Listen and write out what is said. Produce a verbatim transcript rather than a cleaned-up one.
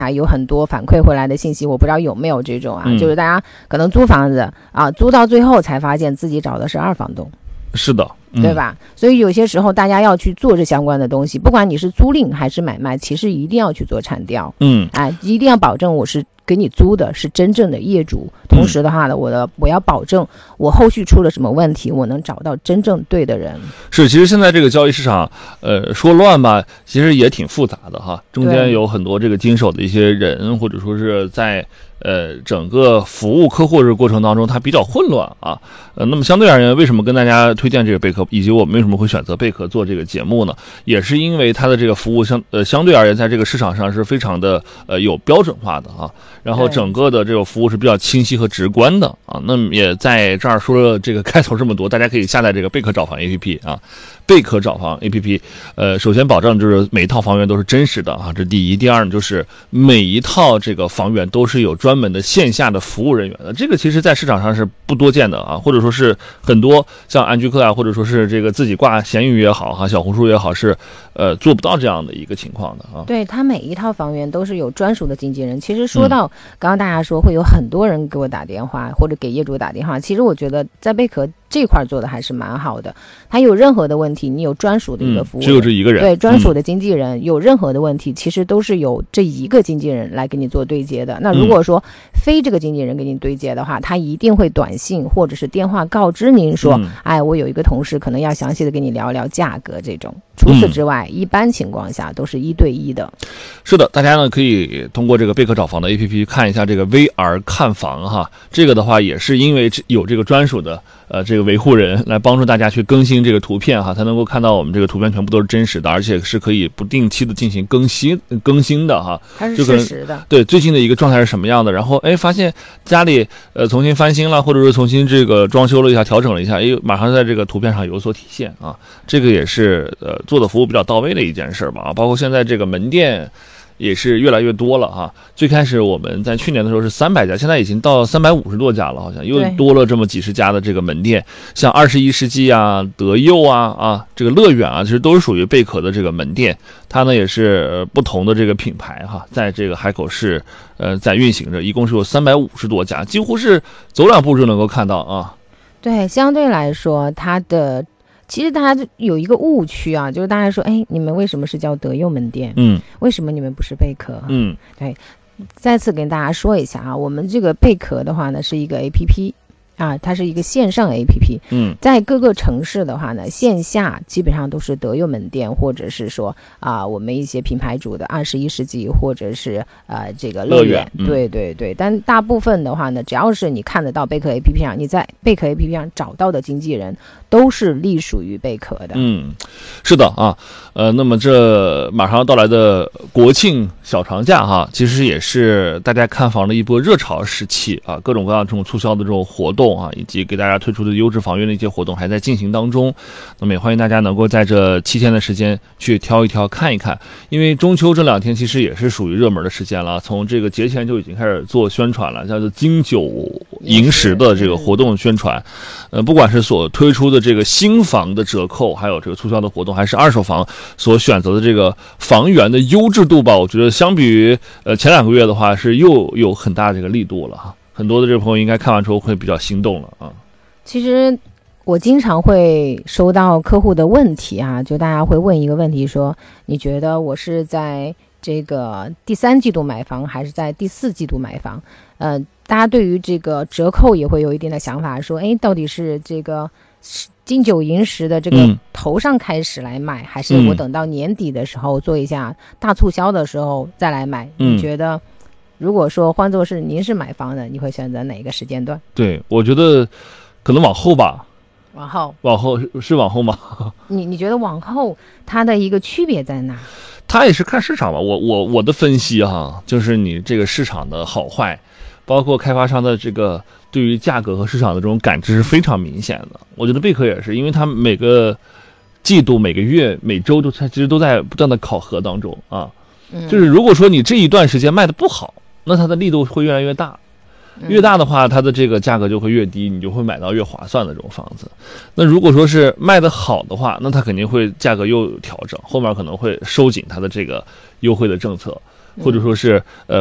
啊，有很多反馈回来的信息，我不知道有没有这种啊， 嗯、 就是大家可能租房子啊，租到最后才发现自己找的是二房东。 是的、嗯、 对吧？所以有些时候大家要去做这相关的东西，不管你是租赁还是买卖，其实一定要去做产调。 嗯， 哎，一定要保证我是给你租的是真正的业主，同时的话呢，我的我要保证我后续出了什么问题，我能找到真正对的人。 是，其实现在这个交易市场，呃，说乱吧，其实也挺复杂的哈，中间有很多这个经手的一些人，或者说是在。呃，整个服务客户这个过程当中，它比较混乱啊。呃，那么相对而言，为什么跟大家推荐这个贝壳，以及我们为什么会选择贝壳做这个节目呢？也是因为它的这个服务相呃相对而言，在这个市场上是非常的呃有标准化的啊。然后整个的这个服务是比较清晰和直观的啊。那么也在这儿说了这个开头这么多，大家可以下载这个贝壳找房 A P P 啊。贝壳找房 A P P， 呃，首先保证就是每一套房源都是真实的啊，这第一。第二呢，就是每一套这个房源都是有专门的线下的服务人员的，这个其实在市场上是不多见的啊，或者说是很多像安居客啊，或者说是这个自己挂闲鱼也好哈，小红书也好，是呃做不到这样的一个情况的啊。 对，他每一套房源都是有专属的经纪人。其实说到、嗯、刚刚大家说会有很多人给我打电话或者给业主打电话，其实我觉得在贝壳这块做的还是蛮好的。他有任何的问题，你有专属的一个服务、嗯， 只有这一个人， 对，专属的经纪人、嗯、有任何的问题，其实都是有这一个经纪人来给你做对接的。那如果说非这个经纪人给你对接的话，他一定会短信或者是电话告知您说、嗯、哎，我有一个同事可能要详细的跟你聊聊价格这种。除此之外、嗯、一般情况下都是一对一的。 是的，大家呢可以通过这个贝壳找房的 A P P 看一下这个 V R 看房哈，这个的话也是因为有这个专属的呃这个维护人来帮助大家去更新这个图片哈，才能够看到我们这个图片全部都是真实的，而且是可以不定期的进行更新更新的哈。 它是实时的。 对，最近的一个状态是什么样的，然后哎发现家里呃重新翻新了，或者是重新这个装修了一下，调整了一下，哎马上在这个图片上有所体现啊，这个也是呃做的服务比较到位的一件事吧。包括现在这个门店也是越来越多了哈。最开始我们在去年的时候是三百家，现在已经到三百五十多家了，好像又多了这么几十家的这个门店。像二十一世纪啊、德佑啊、啊这个乐远啊，其实都是属于贝壳的这个门店。它呢也是不同的这个品牌哈，在这个海口市呃在运行着，一共是有三百五十多家，几乎是走两步就能够看到啊。 对，相对来说它的。其实大家有一个误区啊，就是大家说，哎，你们为什么是叫德佑门店？ 嗯， 为什么你们不是贝壳？ 嗯， 对，再次跟大家说一下啊，我们这个贝壳的话呢是一个 A P P 啊，它是一个线上 A P P。 嗯， 在各个城市的话呢，线下基本上都是德佑门店，或者是说啊，我们一些品牌主的二十一世纪，或者是呃这个乐园。 嗯、 对对对，但大部分的话呢，只要是你看得到贝壳 A P P 上，你在贝壳 A P P 上找到的经纪人。都是隶属于贝壳的。 嗯，是的啊，呃，那么这马上要到来的国庆小长假哈，其实也是大家看房的一波热潮时期啊，各种各样这种促销的这种活动啊，以及给大家推出的优质房源的一些活动还在进行当中。那么也欢迎大家能够在这七天的时间去挑一挑看一看，因为中秋这两天其实也是属于热门的时间了，从这个节前就已经开始做宣传了，叫做金九银十的这个活动宣传。呃，不管是所推出的这个新房的折扣，还有这个促销的活动，还是二手房所选择的这个房源的优质度吧，我觉得相比于呃前两个月的话，是又有很大的这个力度了哈。很多的这个朋友应该看完之后会比较心动了啊。 其实我经常会收到客户的问题啊，就大家会问一个问题说，你觉得我是在这个第三季度买房还是在第四季度买房？呃，大家对于这个折扣也会有一定的想法，说，哎，到底是这个金九银十的这个头上开始来买、嗯、还是我等到年底的时候做一下大促销的时候再来买、嗯、你觉得如果说换作是您是买房的，你会选择哪个时间段？ 对，我觉得可能往后吧。 往后往后是往后吗？ 你你觉得往后它的一个区别在哪？ 它也是看市场吧。我我我的分析哈，就是你这个市场的好坏，包括开发商的这个对于价格和市场的这种感知是非常明显的。我觉得贝壳也是，因为它每个季度、每个月、每周都它其实都在不断的考核当中啊。嗯、就是如果说你这一段时间卖的不好，那它的力度会越来越大。越大的话，它的这个价格就会越低，你就会买到越划算的这种房子。那如果说是卖的好的话，那它肯定会价格又调整，后面可能会收紧它的这个优惠的政策。 或者说是呃